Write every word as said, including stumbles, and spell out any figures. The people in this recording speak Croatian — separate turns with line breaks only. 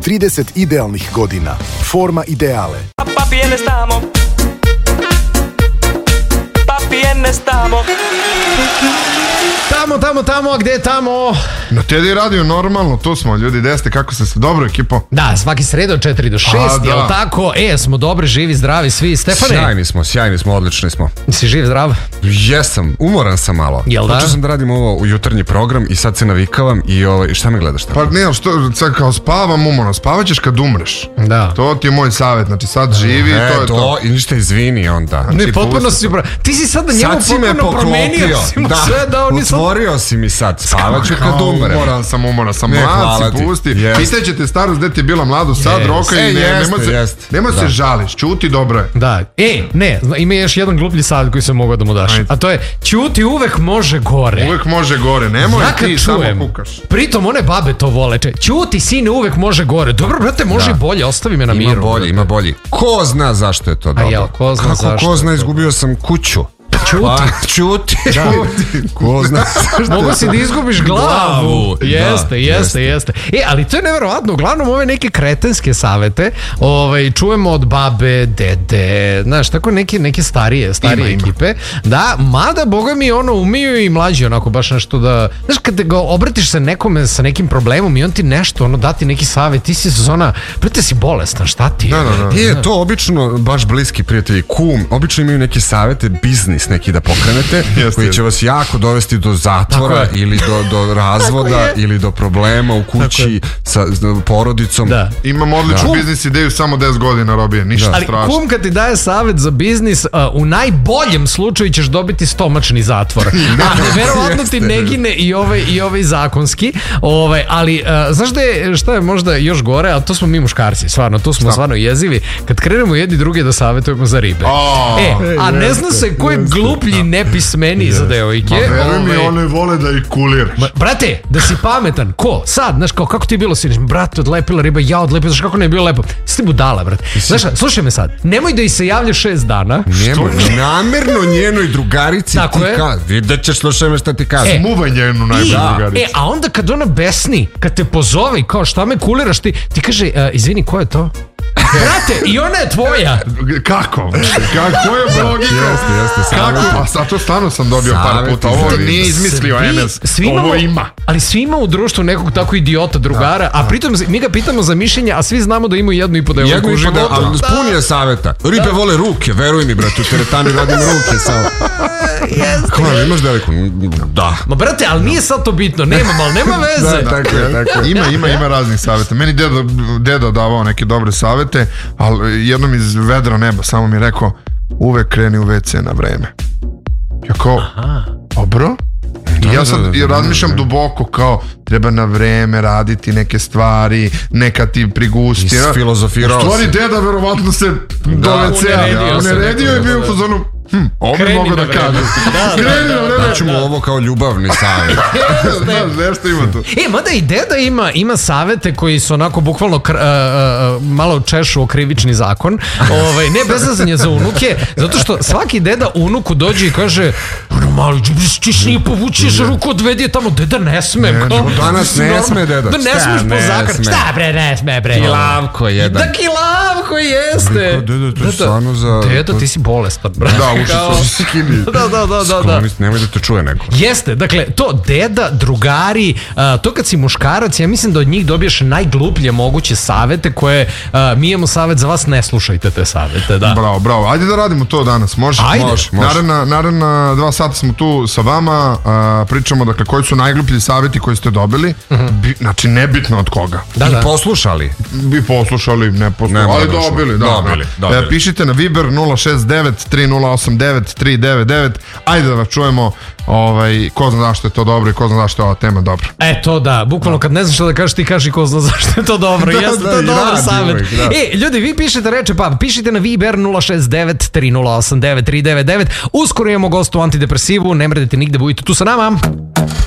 trideset idealnih godina. Forma ideale.
Papi, ¿dónde estamos? Papi, ¿dónde estamos?
Tamo, tamo, tamo, a gde je tamo?
Na Teddy radio normalno, tu smo ljudi, gde ste, kako ste se, dobro ekipo?
Da, svaki sredo od četiri do šest, jel tako? E, smo dobri, živi, zdravi, svi. Stefane?
Sjajni smo, sjajni smo, odlični smo.
Si živ, zdrav?
Jesam, umoran sam malo.
Jel da?
Počeo sam da radim ovo u jutarnji program i sad se navikavam i ovo, šta me gledaš tamo?
Pa ne, što, sad kao spavam umoran, spavaćeš kad umreš.
Da.
To ti je moj savjet, znači sad živi,
E,
to je
to,
to.
i ništa izvini onda.
Ne,
Znači,
potpuno
pusti
si... Bra... Ti si sad na njemu
Sad si me
potpuno promenio,
poklopio.
si mu
Da,
sve dao, nisam...
otvorio si mi sad, spavaću kad
Kao,
umrem.
umoran sam, umoran sam,
Ne,
mlad
hvala
si,
ti.
pusti.
Jeste.
Pitaćete starost gde ti je bila mlado, sad
Yes.
roka i
E,
ne,
jeste,
nemoj se,
jeste.
nemoj se
Da.
žališ, čuti, dobro je.
Da, e, ne, zna- ima još jedan gluplji savjet koji sam mogao da mu daš.
Ajde.
A to je, ćuti uvek može gore.
Uvek može gore, nemoj
Ja kad
ti samo
čujem,
kukaš.
pritom one babe to vole, če, ćuti sine uvek može gore. Dobro, brate, može i bolje, ostavi me na miru.
Ima bolji, ima bolji. Ko zna zašto je to dobro?
jel, ko zna
Kako
zašto
ko
je
zna,
to
izgubio sam kuću.
Ćuti.
Pa, čuti. Ko zna zašto
Mogu si da izgubiš glavu.
Glavu, da,
Jeste, jeste, jeste. E, ali to je neverovatno. Uglavnom ove neke kretenske savete ovaj, čujemo od babe, dede, znaš, tako neke, neke starije, starije
Ima, ima.
ekipe. Da, mada, boga mi, ono, umiju i mlađi onako baš nešto da... Znaš, kad ga obratiš se nekome sa nekim problemom i on ti nešto, ono, dati neki savet, ti si zona, prete si bolestan, šta ti je?
Da, da, da.
Je, to obično baš bliski prijatelji, kum, obično imaju neke savete, biznis neki da pokrenete, koji će vas jako dovesti do zatvora
Tako je.
ili do, do razvoda ili do problema u kući sa s porodicom.
Da.
Imam odličnu biznis ideju, samo deset godina robije, ništa
Ali
strašno.
kum kad ti daje savjet za biznis, uh, u najboljem slučaju ćeš dobiti stomačni zatvor. A verovatno ti ne gine i ovaj, i ovaj zakonski. Ovaj, ali, uh, znaš da je, šta je možda još gore, a to smo mi muškarci, stvarno, to smo stvarno jezivi. Kad krenemo jedni drugi da savjetujemo za ribe.
A,
e, a ne zna se ko je gluplji nepismeniji za devojke.
Ma veruj mi,
Ovaj,
one vole da ih kuliraš.
Ma, brate, da si pametan, ko? Sad, znaš, kao, kako ti je bilo sinoć? Brate, odlepila riba, ja odlepila, znaš kako ne je bilo lepo? Sti budala, brate. Znaš, šta, slušaj me sad, nemoj da ih se javlja šest dana.
Nemoj, namjerno njenoj drugarici
Tako
ti
je.
ka, vidjet ćeš, slušaj me šta ti kaže.
E,
Muvaj njenu
I,
najbolju drugaricu.
e, a onda kad ona besni, kad te pozove i kao šta me kuliraš ti, ti kaže, "E, izvini, ko je to? Brate, i ona je tvoja.
Kako? Kako je logika?
Jeste, jeste,
Kako?
savjeti.
Pa sad to stvarno sam dobio par
Savjeti
puta.
za
Ovo
ribe.
nije izmislio
Svi-
Enes.
svi imamo-
Ovo ima.
Ali svi ima u društvu nekog tako idiota drugara, a pritom mi ga pitamo za mišljenje, a svi znamo da ima jednu i po devojku
Jedno
u
i po
životu.
da, ali pun je saveta. Ribe vole ruke, veruj mi, brate, u teretani radim ruke samo. Kao, imaš deliku? Da.
Ma brate, ali nije sad to bitno, nemam, ali nema veze.
Da, tako je, tako je.
Ima, ima, ima raznih savjeta. Meni deda, deda davao neke dobre savjete, ali jednom iz vedra neba samo mi je rekao, uvek kreni u ve ce na vreme. Ja kao, dobro? I ja sad i razmišljam duboko kao treba na vreme raditi neke stvari, neka ti prigusti.
Isfilozofirao
U stvari
si.
deda verovatno se do ve ce-a
uneredio se
uneredio i bio u fazonu, hm, ovo bi
Kreni
mogo
na
da
vreme.
kažem.
Da,
Kreni na vreme.
Daću mu ovo kao ljubavni savjet.
Znaš, nešto ima tu.
E, mada i deda ima, ima savete koji su onako bukvalno kr, uh, uh, malo češu o krivični zakon. Ovaj, ne bezazanje za unuke, zato što svaki deda unuku dođe i kaže, ono mali, ćeš nije povučeš ruku, odvedi je tamo, deda ne sme.
Ne,
kao,
danas ne
normalno.
sme, deda.
Da ne
Šta
smeš po
ne
zakonu.
sme?
Šta bre, ne sme bre.
Kilavko jedan.
Da kilavko jeste.
Rekao, deda, to je stvarno za-
Deda, ti si bolestan, brate.
Da, uši
Kao-
su skini.
Da, da, da, da, da.
Skloni, nemoj da te čuje neko.
Jeste, dakle, to deda, drugari, a, to kad si muškarac, ja mislim da od njih dobiješ najgluplje moguće savete koje, a, mi imamo savet za vas, ne slušajte te savete, da.
Bravo, bravo. Ajde da radimo to danas, može?
Ajde.
Može, može.
Naredna, naredna dva sata smo tu sa vama, a, pričamo dakle koji su najgluplji savjeti koji ste dobili, Bi, znači nebitno od koga.
Da,
I
da.
poslušali.
Bi poslušali, ne poslušali,
Ne,
ali
mora došlo.
dobili, da.
Dobili,
da.
dobili.
E, pišite na Viber nula šest devet tri nula osam devet tri devet devet. Ajde da vas čujemo, ovaj, ko zna zašto je to dobro i ko zna zašto je ova tema dobra.
E, to da, bukvalno kad ne znaš što da kažeš, ti kaži ko zna zašto je to dobro.
Da,
Jeste,
da,
to je
i
dobar
radi
savjet.
uvijek, da.
E, ljudi, vi pišete reče, pa pišite na Viber nula šest devet tri nula osam devet tri devet devet. Uskoro imamo gostu u antidepresivu, ne mredite nigde, budite tu sa nama.